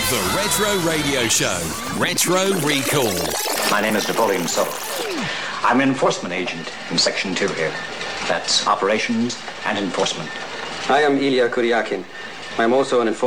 The Retro Radio Show. Retro Recall. My name is Napoleon Soul. I'm an enforcement agent in Section 2 here. That's operations and enforcement. I am Ilya Kuryakin. I'm also an enforcement